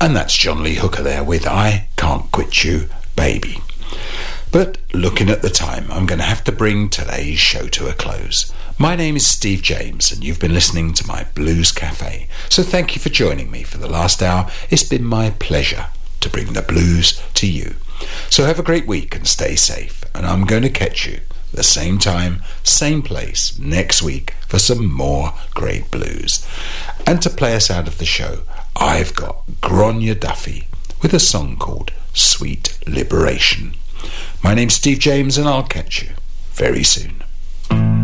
And that's John Lee Hooker there with I Can't Quit You, Baby. But looking at the time, I'm going to have to bring today's show to a close. My name is Steve James, and you've been listening to my Blues Cafe. So thank you for joining me for the last hour. It's been my pleasure to bring the blues to you. So have a great week and stay safe. And I'm going to catch you the same time, same place next week for some more great blues. And to play us out of the show, I've got Gráinne Duffy with a song called Sweet Liberation. My name's Steve James, and I'll catch you very soon.